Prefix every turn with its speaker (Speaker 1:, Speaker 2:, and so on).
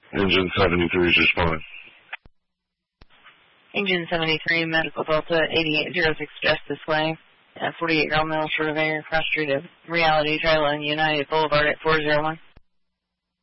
Speaker 1: Engine 73 is responding.
Speaker 2: Engine 73, Medical Delta 8806 just this way. 48-year-old male short of air, cross street of Reality Trail and United Boulevard at 401.